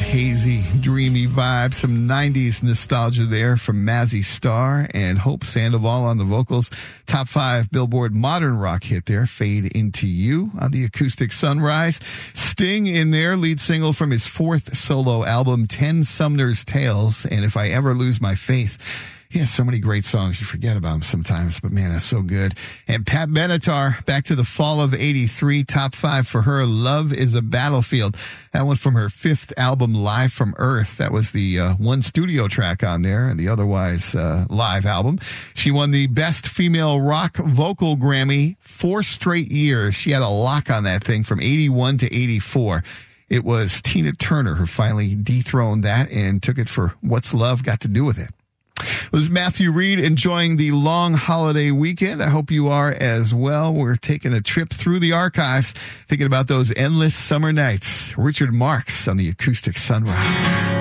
hazy, dreamy vibe, some 90s nostalgia there from Mazzy Star and Hope Sandoval on the vocals. Top 5 Billboard modern rock hit there, Fade Into You on the acoustic Sunrise. Sting in there, lead single from his 4th solo album, 10 Sumner's Tales, and If I Ever Lose My Faith. He has so many great songs. You forget about him sometimes, but man, that's so good. And Pat Benatar, back to the fall of 83, top 5 for her, Love is a Battlefield. That one from her 5th album, Live from Earth. That was the one studio track on there and the otherwise live album. She won the Best Female Rock Vocal Grammy 4 straight years. She had a lock on that thing from 81 to 84. It was Tina Turner who finally dethroned that and took it for What's Love Got to Do with It. This is Matthew Reed enjoying the long holiday weekend. I hope you are as well. We're taking a trip through the archives, thinking about those endless summer nights. Richard Marx on the acoustic Sunrise.